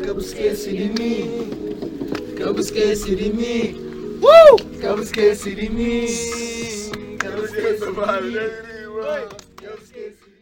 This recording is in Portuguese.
acabo esquece de mim. Acabo esquece de mim. Acabo esquece de mim. Acabo esquece de mim. Acabo esquece de mim.